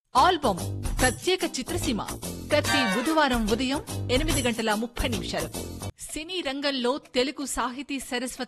album ప్రత్యేక చిత్రసీమ ప్రతి బుధవారం ఉదయం 8:30 సినీ రంగంలో తెలుగు సాహితీ సరస్వతి